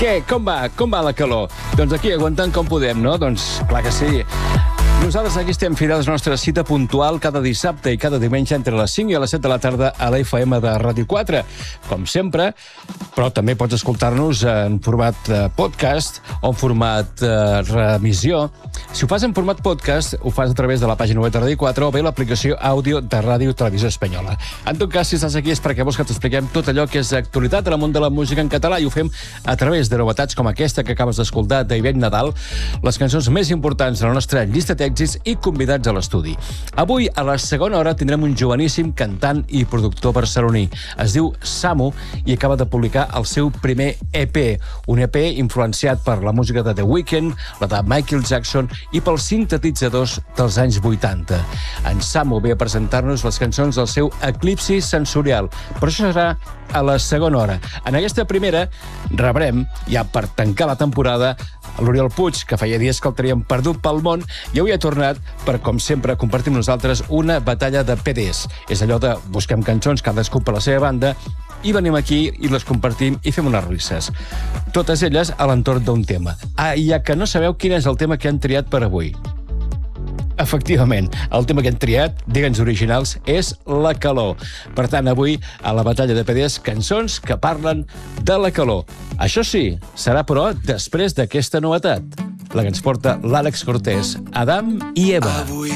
Què? Com va? Com va la calor? Doncs aquí, aguantant com podem, no? Doncs clar que sí. Nosaltres aquí estem fidels a la nostra cita puntual cada dissabte i cada diumenge entre les 5 i les 7 de la tarda a la FM de Ràdio 4. Com sempre, però també pots escoltar-nos en format podcast o en format remissió. Si ho fas en format podcast, ho fas a través de la pàgina web de Ràdio 4 o bé l'aplicació àudio de Ràdio Televisió Espanyola. En tot cas, si estàs aquí és perquè vols que t'expliquem tot allò que és actualitat en el món de la música en català i ho fem a través de novetats com aquesta que acabes d'escoltar d'Ivette Nadal, les cançons més importants de la nostra llista d'èxits i convidats a l'estudi. Avui, a la segona hora, tindrem un joveníssim cantant i productor barceloní. Es diu Samu i acaba de publicar el seu primer EP, un EP influenciat per la música de The Weeknd, la de Michael Jackson i pels sintetitzadors dels anys 80. En Samu ve a presentar-nos les cançons del seu Eclipsi Sensorial, però això serà a la segona hora. En aquesta primera rebrem, ja per tancar la temporada, l'Oriol Puig, que feia dies que el teníem perdut pel món, i avui ha tornat per, com sempre, compartir amb nosaltres una batalla de PDs. És allò de busquem cançons, cadascú per la seva banda, i venim aquí i les compartim i fem unes risses. Totes elles a l'entorn d'un tema. I ja que no sabeu quin és el tema que han triat per avui. Efectivament, el tema que hem triat, digue'ns originals, és la calor. Per tant, avui, a la batalla de PDs, cançons que parlen de la calor. Això sí, serà, però, després d'aquesta novetat, la que ens porta l'Àlex Cortés, Adam i Eva.